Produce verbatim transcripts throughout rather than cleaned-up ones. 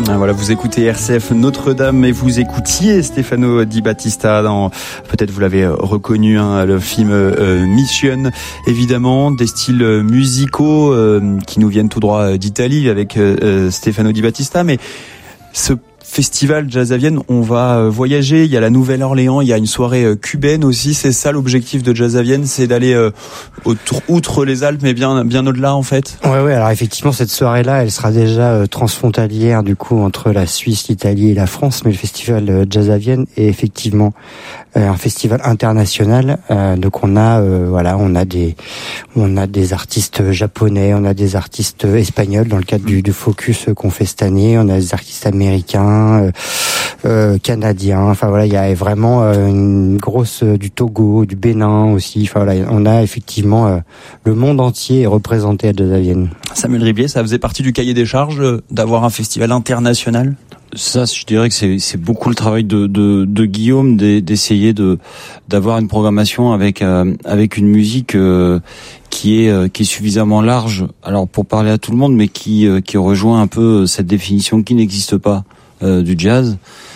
Voilà, vous écoutez R C F Notre-Dame et vous écoutiez Stefano Di Battista dans, peut-être vous l'avez reconnu, hein, le film euh, Mission, évidemment, des styles musicaux euh, qui nous viennent tout droit d'Italie avec euh, Stefano Di Battista, mais ce festival Jazz à Vienne, on va voyager, il y a la Nouvelle-Orléans, il y a une soirée cubaine aussi, c'est ça l'objectif de Jazz à Vienne, c'est d'aller euh, outre les Alpes, mais bien bien au-delà en fait. Ouais ouais, alors effectivement cette soirée-là, elle sera déjà euh, transfrontalière du coup entre la Suisse, l'Italie et la France, mais le festival euh, Jazz à Vienne est effectivement euh, un festival international. Euh, donc on a euh, voilà, on a des on a des artistes japonais, on a des artistes espagnols dans le cadre du, du focus qu'on fait cette année, on a des artistes américains, Euh, euh, canadien, enfin voilà, il y a vraiment euh, une grosse euh, du Togo, du Bénin aussi, enfin voilà, on a effectivement euh, le monde entier est représenté à Jazz à Vienne. Samuel Riblier, ça faisait partie du cahier des charges euh, d'avoir un festival international? Ça, je dirais que c'est, c'est beaucoup le travail de, de, de Guillaume, d'essayer de d'avoir une programmation avec euh, avec une musique euh, qui est euh, qui est suffisamment large. Alors pour parler à tout le monde, mais qui euh, qui rejoint un peu cette définition qui n'existe pas euh, du jazz.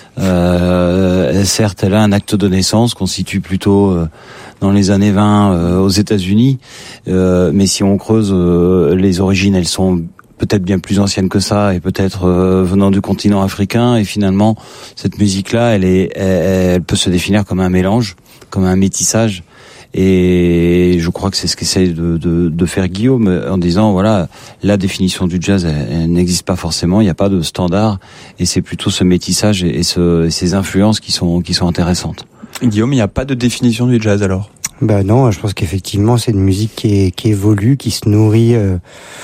Euh, certes, elle a un acte de naissance qu'on situe plutôt euh, dans les années vingt euh, aux États-Unis, euh, mais si on creuse euh, les origines, elles sont peut-être bien plus ancienne que ça et peut-être euh, venant du continent africain, et finalement cette musique-là, elle est, elle, elle peut se définir comme un mélange, comme un métissage, et je crois que c'est ce qu'essaye de, de, de faire Guillaume en disant voilà, la définition du jazz elle, elle n'existe pas forcément, il n'y a pas de standard, et c'est plutôt ce métissage et, et, ce, et ces influences qui sont qui sont intéressantes. Guillaume, il n'y a pas de définition du jazz alors? Bah non, je pense qu'effectivement c'est une musique qui, est, qui évolue, qui se nourrit euh,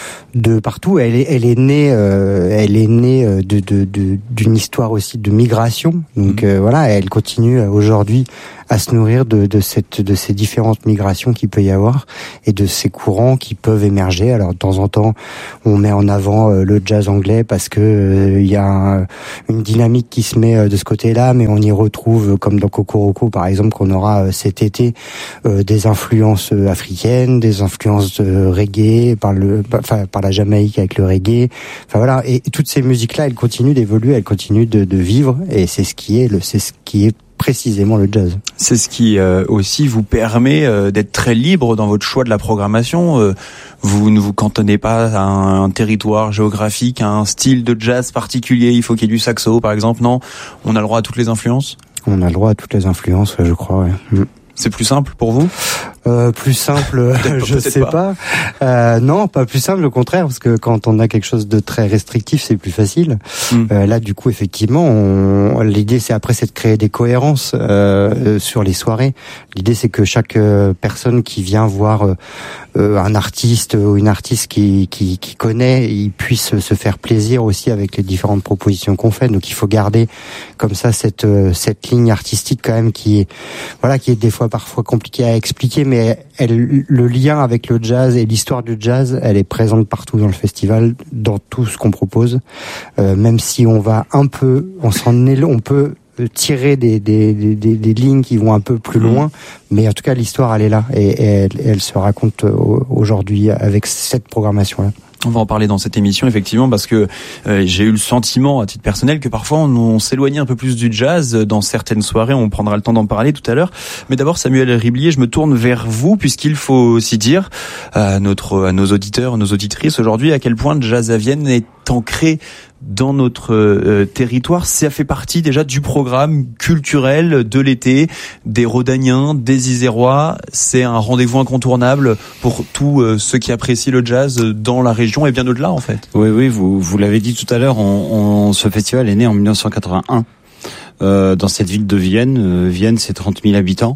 de partout. Elle est, elle est née, euh, elle est née de, de, de, d'une histoire aussi de migration. Donc mmh. euh, voilà, elle continue aujourd'hui à se nourrir de, de cette, de ces différentes migrations qu'il peut y avoir et de ces courants qui peuvent émerger. Alors de temps en temps, on met en avant euh, le jazz anglais parce que il euh, y a un, une dynamique qui se met euh, de ce côté-là, mais on y retrouve, comme dans Kokoroko par exemple, qu'on aura euh, cet été, euh, des influences euh, africaines, des influences euh, reggae par le, enfin par la Jamaïque avec le reggae. Enfin voilà, et, et toutes ces musiques-là, elles continuent d'évoluer, elles continuent de, de vivre, et c'est ce qui est le, c'est ce qui est précisément le jazz. C'est ce qui euh, aussi vous permet euh, d'être très libre dans votre choix de la programmation. Euh, vous ne vous cantonnez pas à un, un territoire géographique, à un style de jazz particulier. Il faut qu'il y ait du saxo, par exemple. Non, on a le droit à toutes les influences. On a le droit à toutes les influences, je crois. Ouais. Mm. C'est plus simple pour vous? Euh, plus simple, je sais pas. pas. Euh, non, pas plus simple, au contraire, parce que quand on a quelque chose de très restrictif, c'est plus facile. Mm. Euh, là, du coup, effectivement, on... l'idée, c'est après, c'est de créer des cohérences euh, sur les soirées. L'idée, c'est que chaque euh, personne qui vient voir euh, un artiste ou une artiste qui, qui, qui connaît, il puisse se faire plaisir aussi avec les différentes propositions qu'on fait. Donc, il faut garder comme ça cette cette ligne artistique quand même qui est voilà qui est des fois parfois compliquée à expliquer, mais elle, le lien avec le jazz et l'histoire du jazz, elle est présente partout dans le festival, dans tout ce qu'on propose. Euh, même si on va un peu, on s'en est, on peut tirer des, des, des, des lignes qui vont un peu plus loin, mais en tout cas l'histoire elle est là et, et elle, elle se raconte aujourd'hui avec cette programmation-là. On va en parler dans cette émission, effectivement, parce que euh, j'ai eu le sentiment, à titre personnel, que parfois on, on s'éloignait un peu plus du jazz dans certaines soirées. On prendra le temps d'en parler tout à l'heure. Mais d'abord, Samuel Riblier, je me tourne vers vous, puisqu'il faut aussi dire à, notre, à nos auditeurs, nos auditrices aujourd'hui, à quel point Jazz à Vienne est ancré dans notre euh, territoire. Ça fait partie déjà du programme culturel de l'été, des Rhodaniens, des Isérois. C'est un rendez-vous incontournable pour tous euh, ceux qui apprécient le jazz dans la région et bien au-delà, en fait. Oui, oui, vous, vous l'avez dit tout à l'heure, on, on, ce festival est né en mille neuf cent quatre-vingt-un euh, dans cette ville de Vienne. Euh, Vienne, c'est trente mille habitants.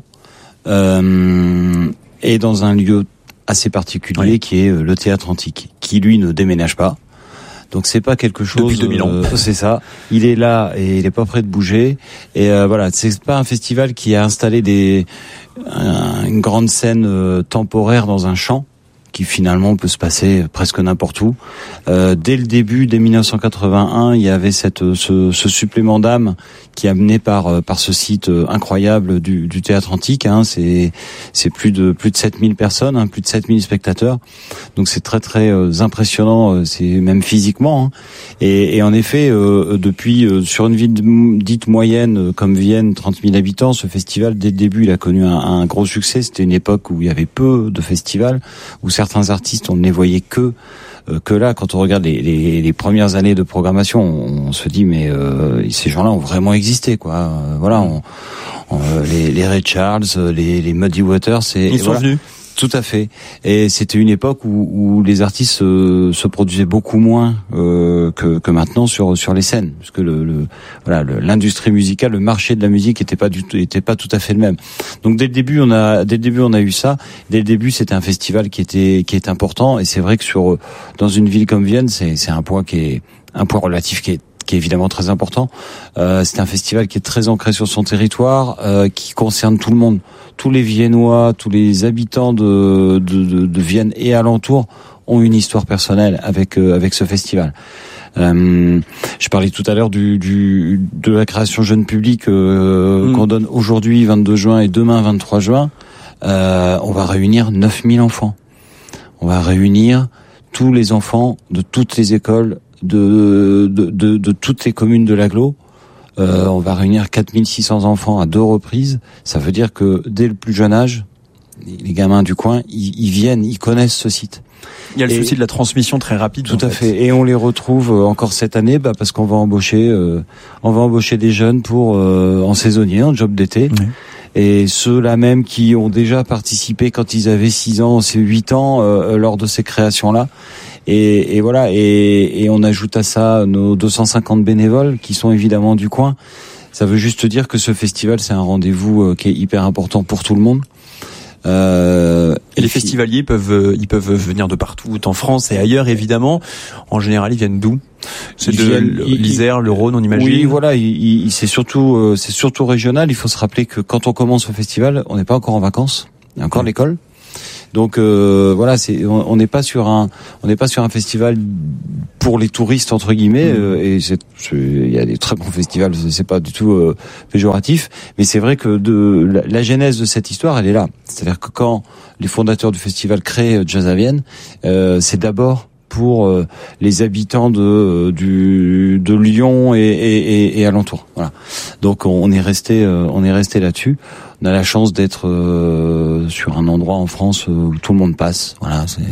Euh, et dans un lieu assez particulier oui. qui est le Théâtre Antique, qui lui ne déménage pas. Donc c'est pas quelque chose. Depuis deux mille ans. Euh, c'est ça. Il est là et il est pas prêt de bouger. Et euh, voilà, c'est pas un festival qui a installé des euh, une grande scène euh, temporaire dans un champ, qui finalement peut se passer presque n'importe où. Euh, dès le début, dès dix-neuf cent quatre-vingt-un, il y avait cette ce, ce supplément d'âme qui est amené par par ce site incroyable du, du théâtre antique. Hein. C'est c'est plus de plus de sept mille personnes, hein, plus de sept mille spectateurs. Donc c'est très très euh, impressionnant, c'est même physiquement. Hein. Et, et en effet, euh, depuis euh, sur une ville dite moyenne euh, comme Vienne, trente mille habitants, ce festival dès le début il a connu un, un gros succès. C'était une époque où il y avait peu de festivals, où certains artistes on ne les voyait que que là, quand on regarde les, les, les premières années de programmation, on, on se dit mais euh, ces gens-là ont vraiment existé, quoi. Euh, voilà, on, on, les, les Ray Charles, les, les Muddy Waters, c'est ils sont voilà. venus. Tout à fait. Et c'était une époque où, où les artistes se, se produisaient beaucoup moins euh, que, que maintenant sur sur les scènes, parce que le, le voilà le, l'industrie musicale, le marché de la musique était pas du tout était pas tout à fait le même. Donc dès le début on a dès le début on a eu ça. Dès le début c'était un festival qui était qui est important, et c'est vrai que sur dans une ville comme Vienne c'est c'est un point qui est un point relatif qui est qui est évidemment très important. Euh, c'est un festival qui est très ancré sur son territoire, euh, qui concerne tout le monde, tous les Viennois, tous les habitants de, de, de, de Vienne et alentours ont une histoire personnelle avec euh, avec ce festival. Euh, je parlais tout à l'heure du, du de la création jeune public euh, mmh. qu'on donne aujourd'hui vingt-deux juin et demain vingt-trois juin. Euh, on va réunir neuf mille enfants. On va réunir tous les enfants de toutes les écoles de de de, de toutes les communes de l'agglo. Euh, on va réunir quatre mille six cents enfants à deux reprises. Ça veut dire que dès le plus jeune âge, les gamins du coin, ils, ils viennent, ils connaissent ce site. Il y a le et souci de la transmission très rapide. Tout à fait. fait. Et on les retrouve encore cette année, bah, parce qu'on va embaucher, euh, on va embaucher des jeunes pour euh, en saisonnier, en job d'été. Oui. Et ceux-là même qui ont déjà participé quand ils avaient six ans, huit ans, euh, lors de ces créations-là. Et, et voilà, et, et on ajoute à ça nos deux cent cinquante bénévoles qui sont évidemment du coin. Ça veut juste dire que ce festival, c'est un rendez-vous qui est hyper important pour tout le monde. Euh, et les festivaliers peuvent, ils peuvent venir de partout, en France et ailleurs évidemment. En général, ils viennent d'où? C'est de viennent, l'Isère, le Rhône, on imagine. Oui, voilà, il, il, c'est surtout, c'est surtout régional. Il faut se rappeler que quand on commence le festival, on n'est pas encore en vacances. Il y a encore mmh. l'école. Donc euh, voilà, c'est on n'est pas sur un on n'est pas sur un festival pour les touristes entre guillemets. Mmh. Euh, et c'est il y a des très bons festivals, c'est pas du tout euh, péjoratif, mais c'est vrai que de la, la genèse de cette histoire, elle est là. C'est-à-dire que quand les fondateurs du festival créent Jazz à Vienne, euh, c'est d'abord pour euh, les habitants de euh, du de Lyon et et, et, et alentours. Voilà. Donc on est resté euh, on est resté là-dessus. On a la chance d'être euh, sur un endroit en France où tout le monde passe. Voilà, c'est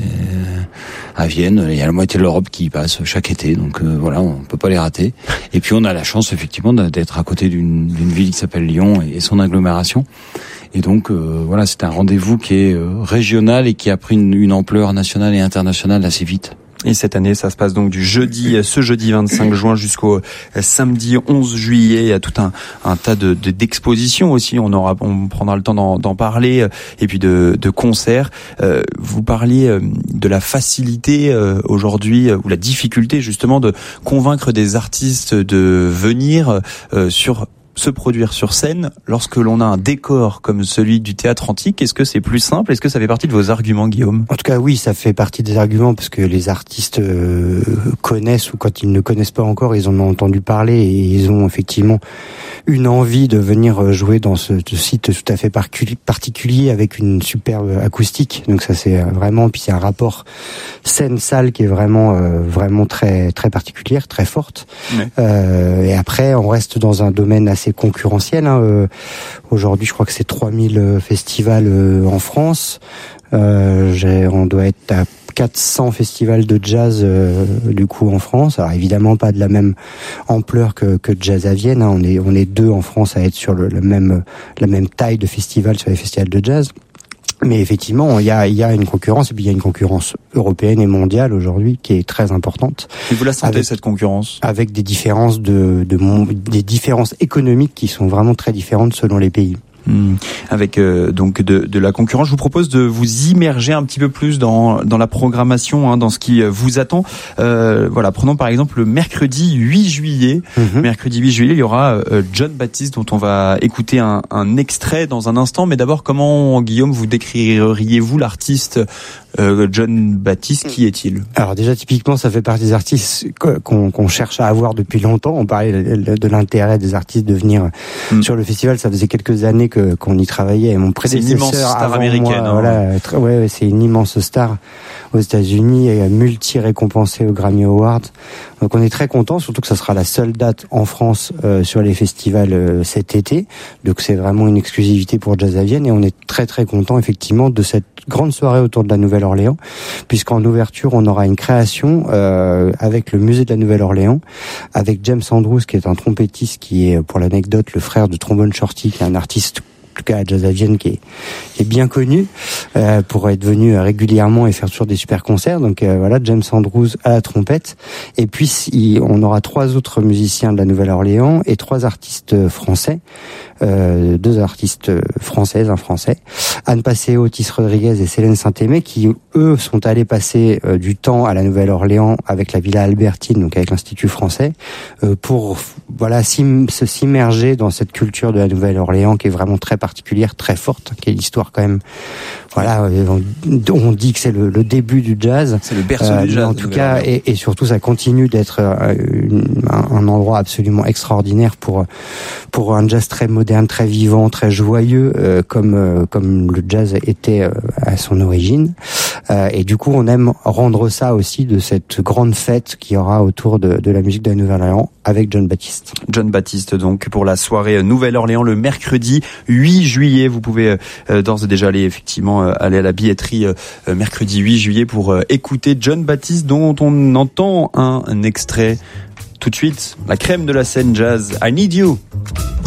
à Vienne, il y a la moitié de l'Europe qui y passe chaque été, donc euh, voilà, on peut pas les rater. Et puis on a la chance effectivement d'être à côté d'une d'une ville qui s'appelle Lyon et son agglomération. Et donc euh, voilà, c'est un rendez-vous qui est euh, régional et qui a pris une, une ampleur nationale et internationale assez vite. Et cette année, ça se passe donc du jeudi, ce jeudi vingt-cinq juin jusqu'au samedi onze juillet. Il y a tout un, un tas de, de d'expositions aussi. On aura, on prendra le temps d'en, d'en parler, et puis de, de concerts. Euh, vous parliez de la facilité euh, aujourd'hui, ou la difficulté justement de convaincre des artistes de venir euh, sur se produire sur scène lorsque l'on a un décor comme celui du théâtre antique. Est-ce que c'est plus simple? Est-ce que ça fait partie de vos arguments, Guillaume? En tout cas, oui, ça fait partie des arguments parce que les artistes euh, connaissent, ou quand ils ne connaissent pas encore, ils en ont entendu parler et ils ont effectivement une envie de venir jouer dans ce, ce site tout à fait particulier avec une superbe acoustique. Donc ça, c'est vraiment, puis c'est un rapport scène-salle qui est vraiment euh, vraiment très très particulière, très forte. Ouais. Euh, et après, on reste dans un domaine assez c'est concurrentiel. Hein. Euh, aujourd'hui, je crois que c'est trois mille festivals euh, en France. Euh, j'ai, on doit être à quatre cents festivals de jazz euh, du coup en France. Alors évidemment pas de la même ampleur que, que Jazz à Vienne. Hein. On est on est deux en France à être sur le, le même la même taille de festival sur les festivals de jazz. Mais effectivement, il y a, il y a une concurrence, et puis il y a une concurrence européenne et mondiale aujourd'hui qui est très importante. Et vous la sentez, avec, cette concurrence? Avec des différences de, de, des différences économiques qui sont vraiment très différentes selon les pays. Mmh. Avec euh, donc de, de la concurrence, je vous propose de vous immerger un petit peu plus dans dans la programmation, hein, dans ce qui vous attend. Euh, voilà, prenons par exemple le mercredi huit juillet. Mmh. Mercredi huit juillet, il y aura euh, Jon Baptiste, dont on va écouter un, un extrait dans un instant. Mais d'abord, comment, Guillaume, vous décririez-vous l'artiste Euh, John Baptiste, qui est-il? Alors déjà, typiquement, ça fait partie des artistes qu'on, qu'on cherche à avoir depuis longtemps. On parlait de, de l'intérêt des artistes de venir mm. sur le festival. Ça faisait quelques années que qu'on y travaillait. Et mon prédécesseur, c'est une immense star avant américaine. Moi, hein. Voilà, très, ouais, c'est une immense star aux États-Unis et multi-récompensée aux Grammy Awards. Donc on est très content, surtout que ça sera la seule date en France euh, sur les festivals euh, cet été. Donc c'est vraiment une exclusivité pour Jazz à Vienne et on est très très content effectivement de cette grande soirée autour de la Nouvelle-Orléans, puisqu'en ouverture on aura une création euh, avec le musée de la Nouvelle-Orléans, avec James Andrews qui est un trompettiste qui est, pour l'anecdote, le frère de Trombone Shorty, qui est un artiste en tout cas à Jazz à Vienne qui est, qui est bien connu euh, pour être venu régulièrement et faire toujours des super concerts. Donc euh, voilà, James Andrews à la trompette. Et puis il, on aura trois autres musiciens de la Nouvelle-Orléans et trois artistes français, euh, deux artistes françaises, un français, Anne Passeo, Otis Rodriguez et Célène Saint-Aimé, qui eux sont allés passer euh, du temps à la Nouvelle-Orléans avec la Villa Albertine, donc avec l'Institut français, euh, pour voilà s'im, se s'immerger dans cette culture de la Nouvelle-Orléans qui est vraiment très particulière, très forte, qui est l'histoire quand même. Voilà, on, on dit que c'est le, le début du jazz. C'est le berceau euh, du jazz. En tout cas, et, et surtout, ça continue d'être euh, une, un, un endroit absolument extraordinaire pour pour un jazz très moderne, très vivant, très joyeux, euh, comme euh, comme le jazz était euh, à son origine. Euh, et du coup, on aime rendre ça aussi de cette grande fête qu'il y aura autour de, de la musique de la Nouvelle-Orléans avec John Baptiste. John Baptiste, donc, pour la soirée Nouvelle-Orléans le mercredi huit juillet. Vous pouvez euh, d'ores et déjà aller effectivement euh, aller à la billetterie euh, mercredi huit juillet pour euh, écouter John Baptiste, dont on entend un, un extrait tout de suite. La crème de la scène jazz, I Need You.